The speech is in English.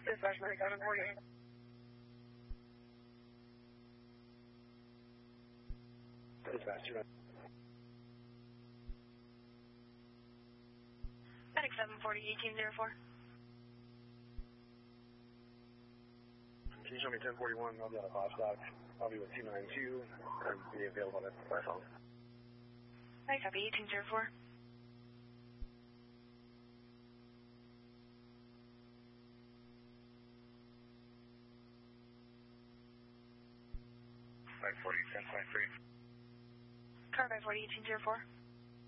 Dispatch 9748. Dispatch 740-1804. Can you show me 1041? I'll be on a Vostok. I'll be with 292 and be available at my phone. I copy 1804. Car 540-1804.